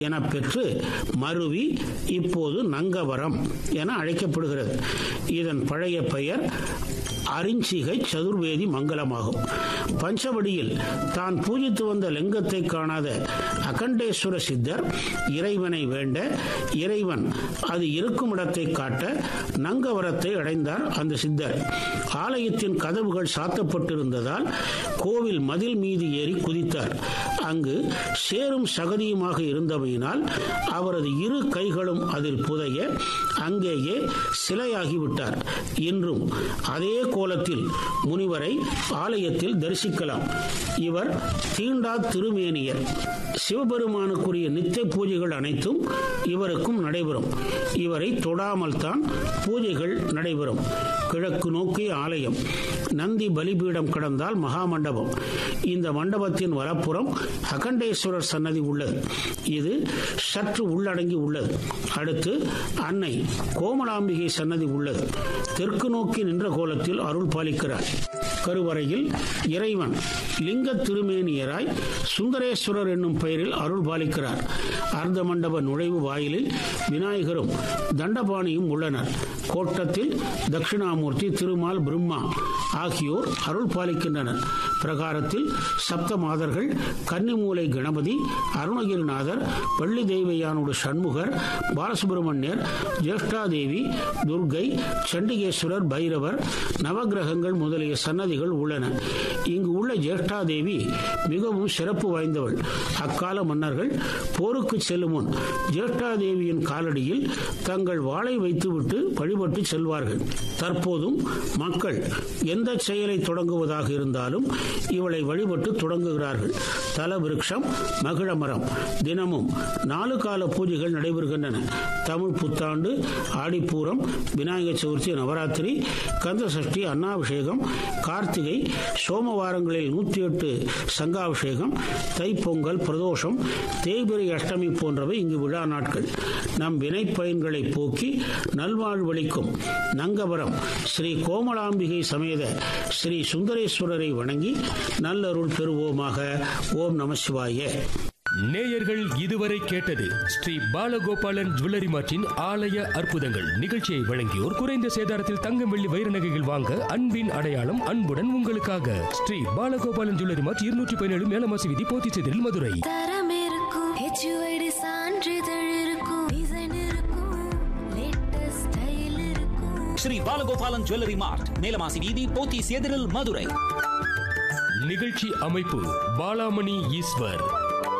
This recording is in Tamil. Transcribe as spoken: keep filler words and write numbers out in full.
என பெற்று மருவி இப்போது நங்கவரம் என அழைக்கப்படுகிறது. இதன் பழைய பெயர் அரிஞ்சிகை சதுர்வேதி மங்கலமாகும். பஞ்சவடியில் தான் பூஜித்து வந்த லிங்கத்தை காணாத அகண்டேஸ்வர சித்தர் இறைவனை வேண்ட இறைவன் அது இருக்கும் இடத்தை காட்ட நங்கவரத்தை அடைந்தார். அந்த சித்தர் ஆலயத்தின் கதவுகள் சாத்தப்பட்டிருந்ததால் கோவில் மதில் மீது ஏறி குதித்தார். அங்கு சேரும் சகதியுமாக இருந்தமையினால் அவரது இரு கைகளும் அதில் புதைய அங்கேயே சிலையாகிவிட்டார். இன்றும் அதே கோலத்தில் முனிவரை ஆலயத்தில் தரிசிக்கலாம். இவர் தீண்டா திருமேனியர். சிவபெருமானுக்குரிய நித்திய பூஜைகள் அனைத்தும் இவருக்கும் நடைபெறும். இவரை தொடாமல் தான் பூஜைகள் நடைபெறும். கிழக்கு நோக்கிய ஆலயம். நந்தி பலிபீடம் கடந்தால் மகா மண்டபம். இந்த மண்டபத்தின் வலப்புறம் அகண்டேஸ்வரர் சன்னதி உள்ளது. இது சற்று உள்ளடங்கி உள்ளது. அடுத்து அன்னை கோமலாம்பிகை சன்னதி உள்ளது. தெற்கு நோக்கி நின்ற கோலத்தில் அருள் பாலிக்கிறார். கருவறையில் இறைவன் லிங்க திருமேனியராய் சுந்தரேஸ்வரர் என்னும் பெயரில் அருள் பாலிக்கிறார். அர்த்த மண்டப நுழைவு வாயிலில் விநாயகரும் தண்டபாணியும் உள்ளனர். கோட்டத்தில் தட்சிணாமூர்த்தி, திருமால், பிரம்மா ஆகியோர் அருள் பாலிக்கின்றனர். பிரகாரத்தில் சப்த மாதர்கள், கன்னிமூலை கணபதி, அருணகிரிநாதர், பள்ளி தெய்வயானோடு சண்முகர், பாலசுப்பிரமணியர், ஜேஷ்டாதேவி, துர்கை, சண்டிகேஸ்வரர், பைரவர், நவகிரகங்கள் முதலிய சன்னதிகள் உள்ளன. இங்கு உள்ள ஜேஷ்டாதேவி மிகவும் சிறப்பு வாய்ந்தவள். அக்கால மன்னர்கள் போருக்கு செல்லும் முன் ஜேஷ்டாதேவியின் காலடியில் தங்கள் வாளை வைத்துவிட்டு வழிபட்டு செல்வார்கள். தற்போதும் மக்கள் எந்த செயலை தொடங்குவதாக இருந்தாலும் இவளை வழிபட்டு தொடங்குகிறார்கள். தல விருட்சம் மகிழமரம். தினமும் நாலு கால பூஜைகள் நடைபெறுகின்றன. தமிழ் புத்தாண்டு, ஆடிப்பூரம், விநாயகர் சதுர்த்தி, நவராத்திரி, கந்த சஷ்டி, அன்னாபிஷேகம், கார்த்திகை, சோமவாரங்களில் நூற்றி எட்டு சங்காபிஷேகம், தைப்பொங்கல், பிரதோஷம், தேய்பிரை அஷ்டமி போன்றவை இங்கு விழா நாட்கள். நம் வினை பயன்களை போக்கி நல்வாழ்வளிக்கும் நங்கவரம் ஸ்ரீ கோமலாம்பிகை சமேத ஸ்ரீ சுந்தரேஸ்வரரை வணங்கி நல்லருள் பெறுவோமாக. ஓம் நம சிவாய. நேயர்கள் இதுவரை கேட்டது ஸ்ரீ பாலகோபாலன் ஜுவல்லரி மார்ட்டின் ஆலய அற்புதங்கள் நிகழ்ச்சியை வழங்கியோர் குறைந்த சேதாரத்தில் தங்கம், வெள்ளி, வைர நகைகள் வாங்க அன்பின் அடையாளம் அன்புடன் உங்களுக்காக ஸ்ரீ பாலகோபாலன் ஜுவல்லரி மார்ட் இருநூற்றி பதினேழு மேலமாசி வீதி, போத்திச்சேரில், மதுரை. தரம் இருக்கும், ஹெச்யூஐடி சான்றிதழ் இருக்கும், டிசைன் இருக்கும், லேட்டஸ்ட் ஸ்டைல் இருக்கும். ஸ்ரீ பாலகோபாலன் ஜுவல்லரி மார்ட், மேலமாசி வீதி, போத்திச்சேரில், மதுரை. நிகழ்ச்சி அமைப்பு பாலாமணி ஈஸ்வர்.